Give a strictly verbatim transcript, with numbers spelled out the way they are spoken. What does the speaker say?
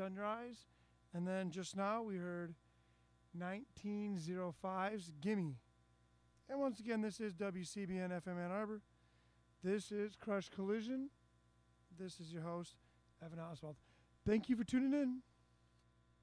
Sunrise. And then just now we heard nineteen oh five's Gimme. And once again, this is W C B N F M Ann Arbor. This is Crush Collision. This is your host, Evan Oswald. Thank you for tuning in.